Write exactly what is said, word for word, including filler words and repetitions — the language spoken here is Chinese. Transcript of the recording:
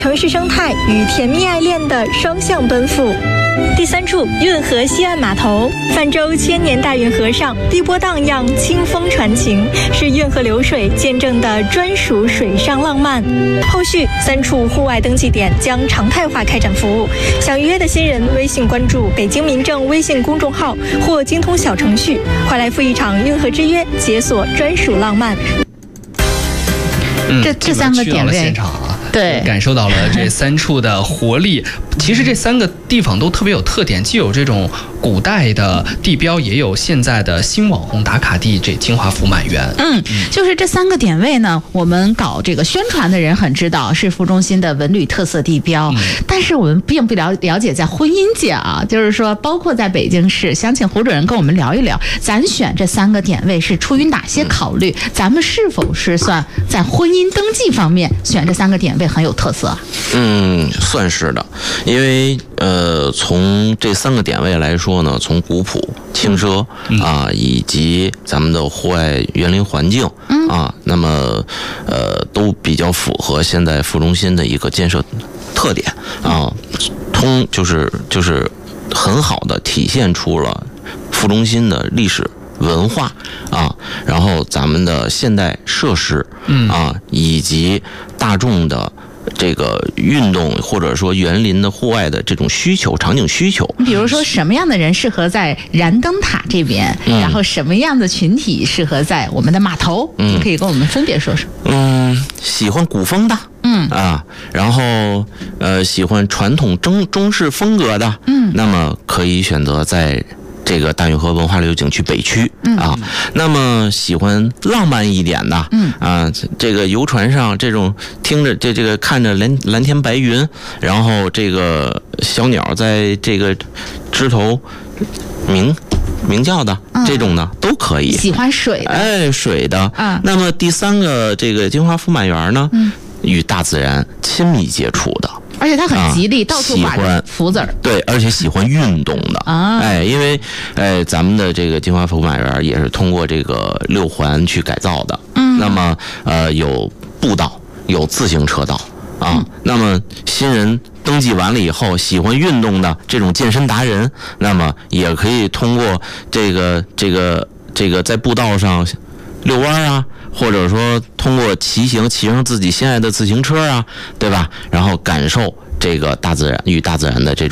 城市生态与甜蜜爱恋的双向奔赴。第三处，运河西岸码头，泛舟千年大运河上，碧波荡漾，清风传情，是运河流水见证的专属水上浪漫。后续三处户外登记点将常态化开展服务，想预约的新人微信关注北京民政微信公众号或精通小程序，快来赴一场运河之约，解锁专属浪漫。 嗯、 这这三个点位， 现场啊， 对， 感受到了这三处的活力。其实这三个地方都特别有特点，既有这种古代的地标，也有现在的新网红打卡地，这金华福满园。 嗯，就是这三个点位呢，我们搞这个宣传的人很知道是服中心的文旅特色地标，嗯、但是我们并不了了解在婚姻界啊，就是说包括在北京市，想请胡主任跟我们聊一聊，咱选这三个点位是出于哪些考虑？嗯、咱们是否是算在婚姻登记方面选这三个点位很有特色？ 嗯，算是的。因为呃，从这三个点位来说呢，从古朴、轻奢啊，以及咱们的户外园林环境啊，那么呃，都比较符合现在副中心的一个建设特点啊，通就是就是很好的体现出了副中心的历史文化啊，然后咱们的现代设施啊，以及大众的这个运动或者说园林的户外的这种需求场景需求， 比如说什么样的人适合在燃灯塔这边，嗯、然后什么样的群体适合在我们的码头，嗯、可以跟我们分别说说。 嗯，喜欢古风的，嗯啊，然后呃喜欢传统中中式风格的，嗯，那么可以选择在这个大运河文化旅游景区北区、嗯、啊，那么喜欢浪漫一点的，嗯啊，这个游船上这种听着这这个看着蓝蓝天白云，然后这个小鸟在这个枝头鸣鸣叫的、嗯、这种呢都可以。 喜欢水的， 哎，水的啊。那么第三个这个金华福满园呢，嗯，与大自然亲密接触的。 而且它很吉利，啊、到处挂着福字儿。 对，而且喜欢运动的啊，哎，因为哎，咱们的这个金华福满园也是通过这个六环去改造的，嗯，那么呃有步道，有自行车道啊，嗯、那么新人登记完了以后，喜欢运动的这种健身达人，那么也可以通过这个这个这个在步道上遛弯啊。或者说通过骑行骑上自己心爱的自行车啊，对吧？然后感受这个大自然与大自然的这种